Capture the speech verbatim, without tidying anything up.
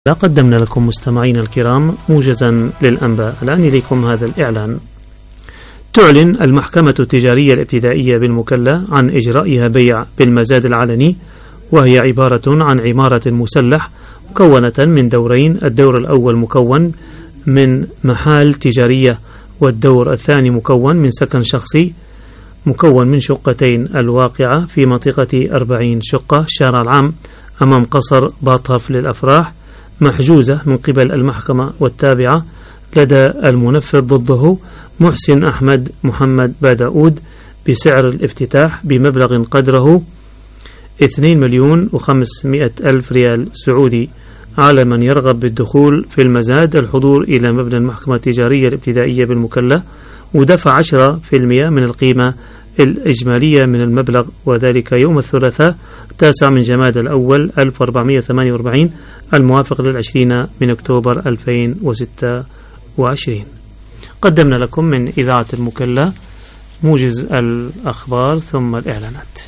لا قدمنا لكم مستمعين الكرام موجزا للأنباء. الآن إليكم هذا الإعلان. تعلن المحكمة التجارية الابتدائية بالمكلا عن إجرائها بيع بالمزاد العلني، وهي عبارة عن عمارة مسلح مكونة من دورين. الدور الأول مكون من محال تجارية، والدور الثاني مكون من سكن شخصي مكون من شقتين الواقعة في منطقة أربعين شقة شارع العام أمام قصر باطهف للأفراح، محجوزة من قبل المحكمة والتابعة لدى المنفذ ضده محسن أحمد محمد باداود بسعر الافتتاح بمبلغ قدره اثنين مليون وخمسمائة ألف ريال سعودي. على من يرغب بالدخول في المزاد الحضور إلى مبنى المحكمة التجارية الابتدائية بالمكلا ودفع عشرة بالمئة من القيمة الإجمالية من المبلغ، وذلك يوم الثلاثاء التاسع من جماد الأول ألف وأربعمائة وثمانية وأربعين الموافق للعشرين من أكتوبر ألفين وستة وعشرين. قدمنا لكم من إذاعة المكلا موجز الأخبار ثم الإعلانات.